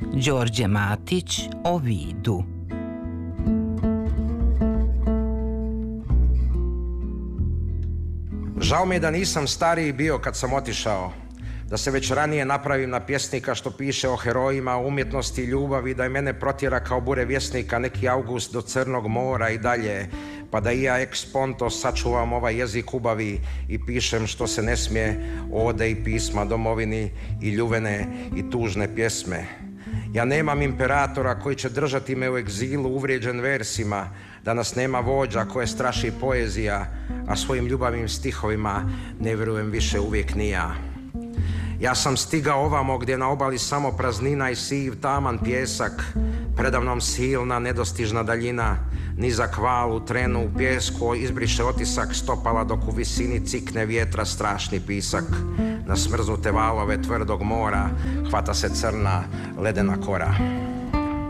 Đorđe Matić o vidu. Žao mi je da nisam stariji bio kad sam otišao, da se već ranije napravim na pjesnika što piše o herojima, umjetnosti i ljubavi, da je mene protjera kao bure vjesnika neki August do Crnog mora i dalje, pa da i ja ex ponto sačuvam ovaj jezik ubavi i pišem što se ne smije, ode i pisma domovini i ljuvene i tužne pjesme. Ja nemam imperatora koji će držati me u egzilu uvrijeđen versima, danas nema vođa koje straši poezija, a svojim ljubavnim stihovima ne vjerujem više uvijek ni ja. Ja sam stigao ovamo gdje na obali samo praznina i siv taman pjesak, predavnom silna nedostižna daljina, nizak val u trenu u pjesku izbriše otisak stopala dok u visini cikne vjetra strašni pisak. Na smrznute valove tvrdog mora hvata se crna ledena kora.